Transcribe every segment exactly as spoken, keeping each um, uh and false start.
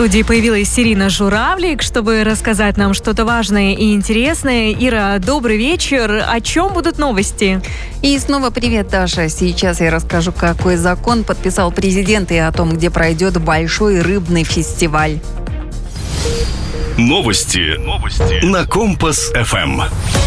студии появилась Ирина Журавлик, чтобы рассказать нам что-то важное и интересное. Ира, добрый вечер. О чем будут новости? И снова привет, Даша. Сейчас я расскажу, какой закон подписал президент и о том, где пройдет большой рыбный фестиваль. Новости. Новости. На Компас-эф эм.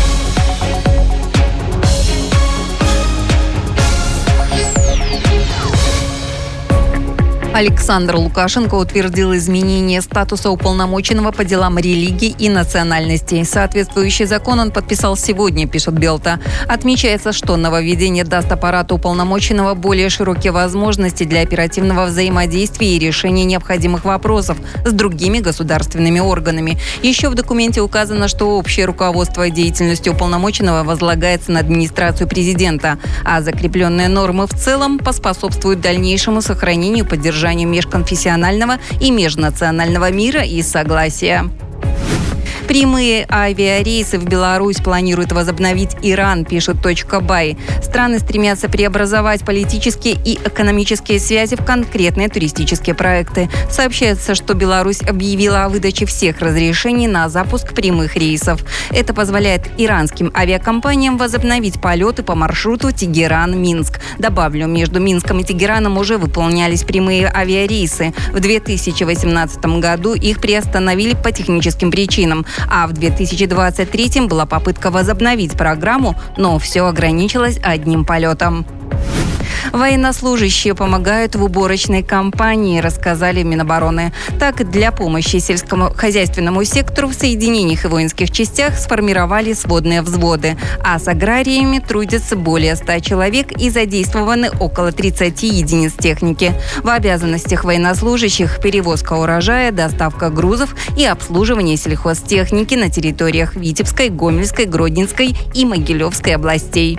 Александр Лукашенко утвердил изменение статуса уполномоченного по делам религии и национальностей. Соответствующий закон он подписал сегодня, пишет Белта. Отмечается, что нововведение даст аппарату уполномоченного более широкие возможности для оперативного взаимодействия и решения необходимых вопросов с другими государственными органами. Еще в документе указано, что общее руководство деятельностью уполномоченного возлагается на администрацию президента, а закрепленные нормы в целом поспособствуют дальнейшему сохранению поддержания межконфессионального и межнационального мира и согласия. Прямые авиарейсы в Беларусь планирует возобновить Иран, пишет точка бай. Страны стремятся преобразовать политические и экономические связи в конкретные туристические проекты. Сообщается, что Беларусь объявила о выдаче всех разрешений на запуск прямых рейсов. Это позволяет иранским авиакомпаниям возобновить полеты по маршруту Тегеран-Минск. Добавлю, между Минском и Тегераном уже выполнялись прямые авиарейсы. В две тысячи восемнадцатом году их приостановили по техническим причинам. А в две тысячи двадцать третьем была попытка возобновить программу, но все ограничилось одним полетом. Военнослужащие помогают в уборочной кампании, рассказали в Минобороны. Так, для помощи сельскому хозяйственному сектору в соединениях и воинских частях сформировали сводные взводы. А с аграриями трудятся более ста человек и задействованы около тридцати единиц техники. В обязанностях военнослужащих перевозка урожая, доставка грузов и обслуживание сельхозтехники на территориях Витебской, Гомельской, Гродненской и Могилевской областей.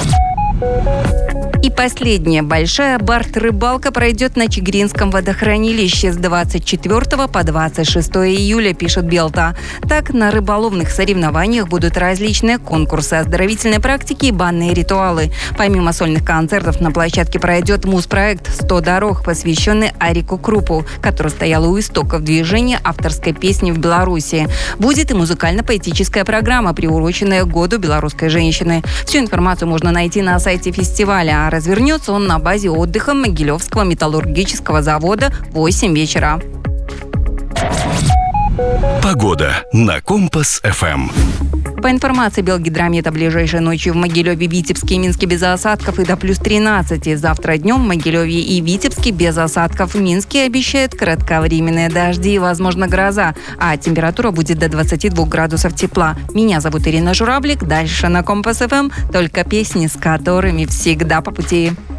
И последняя большая барт-рыбалка пройдет на Чигиринском водохранилище с двадцать четвёртого по двадцать шестое июля, пишет Белта. Так, на рыболовных соревнованиях будут различные конкурсы, оздоровительные практики и банные ритуалы. Помимо сольных концертов на площадке пройдет муз-проект «сто дорог», посвященный Арику Крупу, который стоял у истоков движения авторской песни в Беларуси. Будет и музыкально-поэтическая программа, приуроченная к Году белорусской женщины. Всю информацию можно найти на сайте фестиваля. Развернется он на базе отдыха Могилевского металлургического завода в восемь вечера. Погода на Компас-эф эм. По информации Белгидромета, ближайшей ночью в Могилеве, Витебске и Минске без осадков и до плюс тринадцати. Завтра днем в Могилеве и Витебске без осадков. В Минске обещают кратковременные дожди и, возможно, гроза. А температура будет до двадцати двух градусов тепла. Меня зовут Ирина Журавлик. Дальше на Компас-эф эм только песни, с которыми всегда по пути.